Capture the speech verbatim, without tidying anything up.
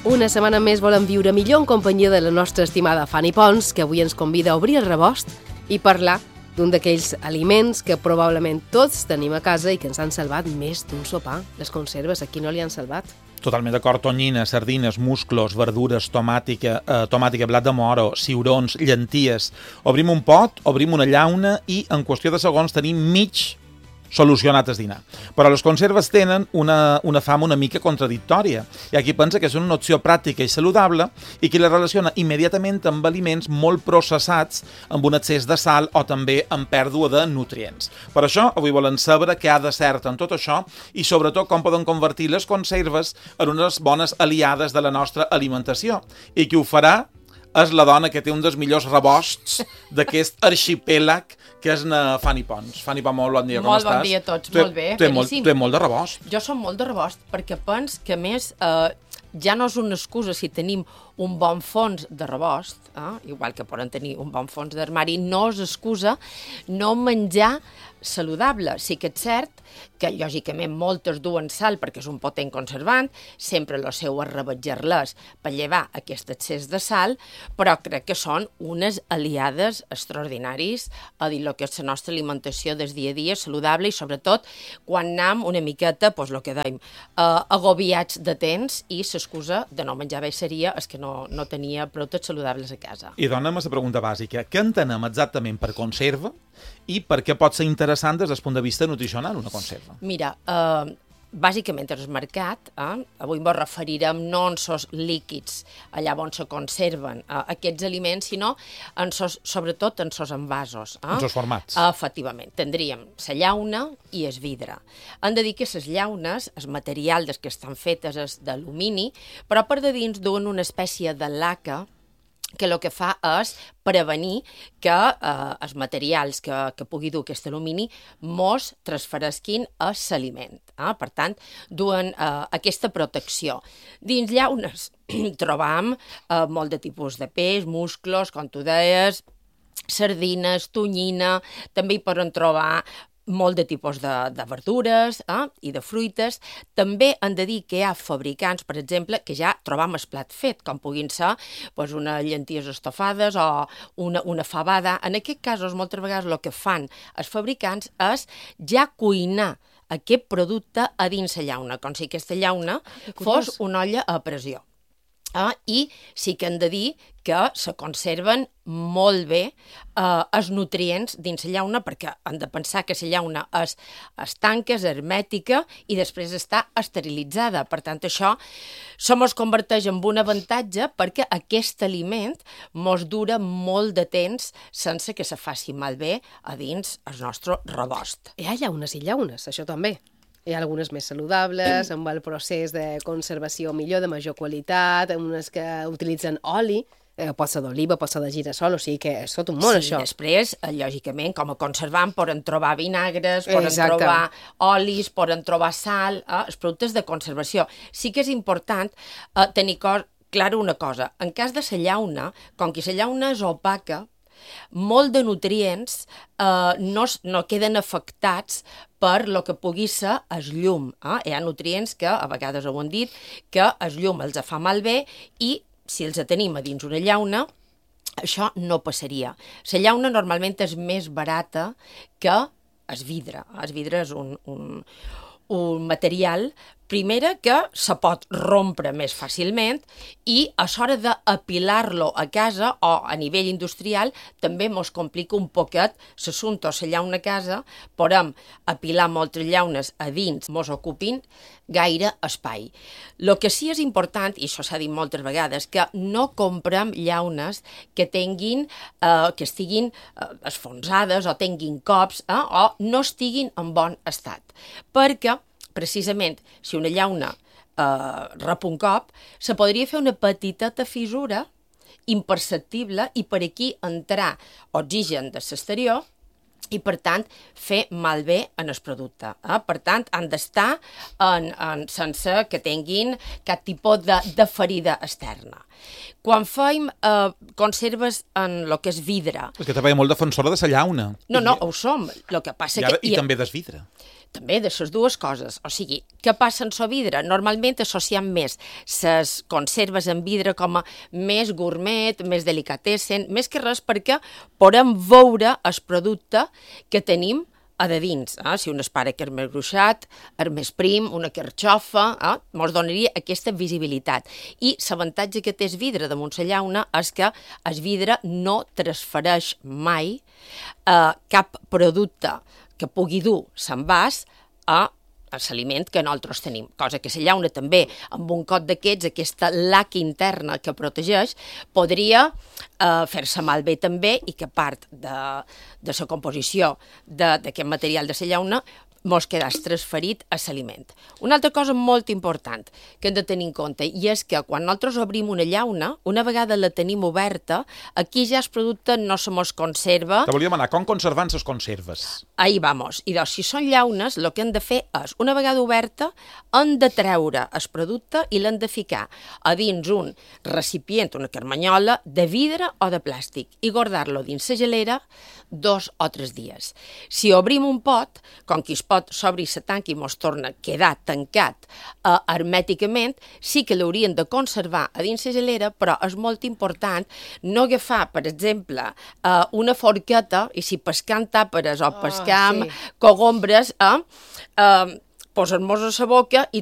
Una setmana més volem viure millor en companyia de la nostra estimada Fanny Pons, que avui ens convida a obrir el rebost i parlar d'un d'aquells aliments que probablement tots tenim a casa i que ens han salvat més d'un sopar. Les conserves, a qui no li han salvat? Totalment d'acord, tonyina, sardines, musclos, verdures, tomàtica, eh, tomàtica, blat de moro, ciurons, llenties. Obrim un pot, obrim una llauna i en qüestió de segons tenim mig solucionat el dinar. Però les conserves tenen una, una fama una mica contradictòria. Hi ha qui pensa que són una opció pràctica i saludable i qui la relaciona immediatament amb aliments molt processats, amb un excés de sal o també amb pèrdua de nutrients. Per això, avui volem saber què ha de cert en tot això i, sobretot, com poden convertir les conserves en unes bones aliades de la nostra alimentació. I qui ho farà és la dona que té un dels millors rebosts d'aquest arxipèlag que és na Fanny Pons. Fanny Pons, molt bon dia, com molt estàs? Molt bon dia a tots, tu, molt bé, tu beníssim. Tu ets molt de rebost. Jo som molt de rebost, perquè pens que, a més, eh, ja no és una excusa si tenim un bon fons de rebost, eh, igual que poden tenir un bon fons d'armari, no és excusa no menjar saludable. Sí que és cert que, lògicament, moltes duen sal perquè és un potent conservant, sempre el seu és rebatjar-les per llevar aquest excés de sal, però crec que són unes aliades extraordinaris a dir el que és la nostra alimentació del dia a dia, saludable, i sobretot quan anem una miqueta, doncs el que dèiem, eh, agobiats de temps, i l'excusa de no menjar bé seria és que no, no tenia productes saludables a casa. I dona'm la pregunta bàsica. Què entenem exactament per conserva i per què pot ser interessant des del punt de vista nutricional una conserva? Mira, eh, bàsicament el mercat, eh, avui ens referirem no en sos líquids, allà on se conserven eh, aquests aliments, sinó en sos, sobretot en sos envasos. Eh? En sos formats. Eh, efectivament, tindríem la llauna i el vidre. Han de dir que les llaunes, el material des que estan fetes és d'alumini, però per de dins duen una espècie de laca que el que fa és prevenir que eh, els materials que, que pugui dur aquest alumini mos transferesquin a l'aliment. Eh? Per tant, duen eh, aquesta protecció. Dins llaunes trobam eh, molt de tipus de peix, musclos, com tu deies, sardines, tonyina, també hi poden trobar molt de tipus de, de verdures eh, i de fruites. També han de dir que hi ha fabricants, per exemple, que ja trobam el plat fet, com puguin ser doncs, unes llenties estofades o una, una fabada. En aquest cas, moltes vegades el que fan els fabricants és ja cuinar aquest producte a dins la llauna, com si aquesta llauna fos una olla a pressió. Ah, I sí que hem de dir que se conserven molt bé eh, els nutrients dins la llauna, perquè han de pensar que la llauna és estanca, és hermètica i després està esterilitzada. Per tant, això se mos converteix en un avantatge perquè aquest aliment mos dura molt de temps sense que se faci malbé a dins el nostre rebost. Hi ha llaunes i llaunes, això també. Hi ha algunes més saludables, amb el procés de conservació millor, de major qualitat, unes que utilitzen oli, eh, pot ser d'oliva, pot ser de girassol, o sigui que és tot un món, sí, això. Després, lògicament, com a conservant, poden trobar vinagres, poden Exacte. trobar olis, poden trobar sal, eh, els productes de conservació. Sí que és important eh, tenir clar una cosa. En cas de la llauna, com que la llauna és opaca, molt de nutrients eh, no, no queden afectats per lo que pugui ser el llum. Eh? Hi ha nutrients que, a vegades ho hem dit, que el llum els fa malbé i si els tenim a dins una llauna, això no passaria. La llauna normalment és més barata que el vidre. El vidre és un, un, un material, primera, que se pot rompre més fàcilment i a l'hora d'apilar-lo a casa o a nivell industrial també mos complica un poquet l'assumpte. O la llauna a casa podem apilar moltes llaunes a dins, mos ocupin gaire espai. El que sí és important, i això s'ha dit moltes vegades, que no comprem llaunes que tinguin, eh, que estiguin eh, esfonsades o tinguin cops eh, o no estiguin en bon estat. Perquè precisament, si una llauna eh, rep un cop, se podria fer una petiteta fissura imperceptible i per aquí entrar oxigen de l'exterior i, per tant, fer malbé en el producte. Eh? Per tant, han d'estar en, en, sense que tinguin cap tipus de, de ferida externa. Quan fem eh, conserves en el que és vidre... És que també hi ha molt defensora de la llauna. No, no, ho som. El que passa I, ara, que... I també del vidre. també de les dues coses. O sigui, què passa amb el vidre? Normalment associem més les conserves en vidre com a més gourmet, més delicatessen, més que res perquè podem veure el producte que tenim a de dins. Eh? Si un espara que és més gruixat, és més prim, una carxofa, eh? Mos donaria aquesta visibilitat. I l'avantatge que té el vidre damunt la llauna és que el vidre no transfereix mai eh, cap producte que pugui dur l'envàs a l'aliment que nosaltres tenim, cosa que la llauna també, amb un cot d'aquests, aquesta laca interna que protegeix, podria eh, fer-se malbé també i que part de, de la composició d'aquest material de la llauna mos quedàs transferit a l'aliment. Una altra cosa molt important que hem de tenir en compte i és que quan nosaltres obrim una llauna, una vegada la tenim oberta, aquí ja el producte no se mos conserva. Te volíem anar, com conservant les conserves? Ahí vamos. I doncs, si són llaunes, el que hem de fer és, una vegada oberta, hem de treure el producte i l'hem de ficar a dins un recipient, una carmanyola, de vidre o de plàstic i guardar-lo dins la gelera dos o tres dies. Si obrim un pot, com que es pot s'obri la tanca i mos torna a quedar tancat eh, hermèticament, sí que l'haurien de conservar a dins la gelera, però és molt important no agafar, per exemple, eh, una forqueta i si pescant tàperes o pescam oh, sí. cogombres, eh, eh, posar-nos a la boca i